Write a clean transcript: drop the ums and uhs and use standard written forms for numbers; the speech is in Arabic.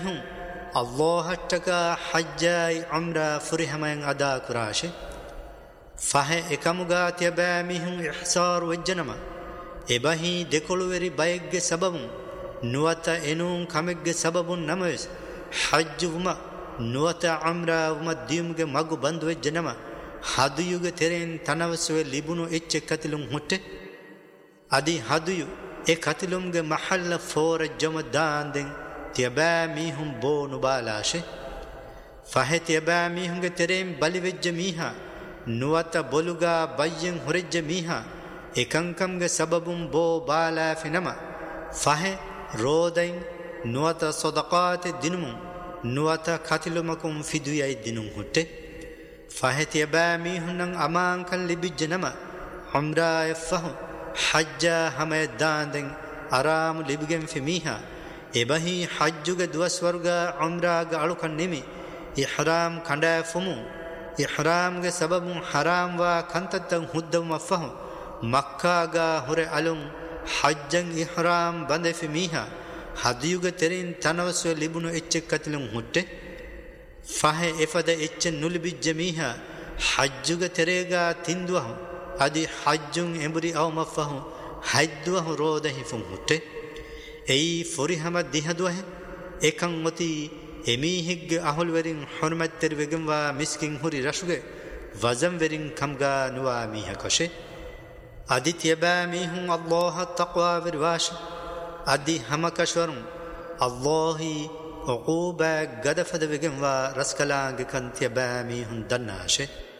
الله تكا حجاي عمرا فرحمين أدا كراشه فه إكاموغا تيباميهم إحصار وجنما إباهي دكولوري بايغ سبب نواتا إنون كامغ سبب نمويس حج وما نواتا عمرا وما ديومغ مغو بند وجنما حديوغ ترين تنوسوه لبنو إچ كتلون هوته أدي حديو كتلونغ محل فور جمدان دين تيباميهم بو نبالاشه فه تيباميهم ترين بلوج ميها نواتا بولوغا بايين هرج ميها إكانكمغ سببون بو بالا فنما فه رودين نواتا صدقات دينمون نواتا كاتلومكم فيدوياي دينون هوته فه تيباميهم نن أمان كان لبجنما عمرا يفهم حجا هميدان دين أرام لبگن في ميها إباهي حجوغ دوسورغا عمراغ ألوكن نمي إحرام كندا فمو إحرام سبب حرام وكنتتن هدو مفهم مكة هر ألوم حجن إحرام بند في ميها حديوغ ترين تنوسو لبنو إچ كتلن هده فه إفد إچ نلبي جميها حجوغ تريغا تندوه أدي حجن إمبري أو مفهم حدوه روده فم هده أي فريحمد ديهدوه إكان متي එමීහිග්ග අහුල්වරින් හොර්මත්තර වෙගම්වා මිස්කින් හුරි රශුග වසම් වරින් කම්ගා නුවා මීහ කෂේ අදිත්‍යබෑ මීහුන් අල්ලාහ තක්වා වරිවාශ අදි හමකෂවරුන් අල්ලාහි උකූබා ගදෆද වෙගම්වා රස්කලාංග කන්ත්‍යබෑ මීහුන් දන්නාශේ